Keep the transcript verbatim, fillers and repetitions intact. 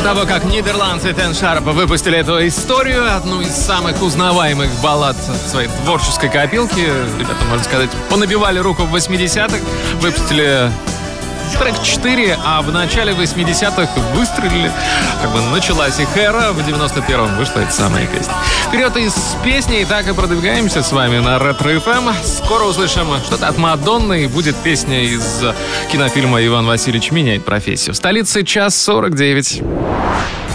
того, как нидерландцы Ten Sharp выпустили эту историю, одну из самых узнаваемых баллад своей творческой копилки, ребята, можно сказать, понабивали руку в восьмидесятых, выпустили трек четыре, а в начале восьмидесятых выстрелили. Как бы началась их эра, в девяносто первом вышла эта самая песня. Вперед из песни, и так и продвигаемся с вами на Ретро-эф эм. Скоро услышим что-то от Мадонны, и будет песня из кинофильма «Иван Васильевич меняет профессию». В столице час сорок девять.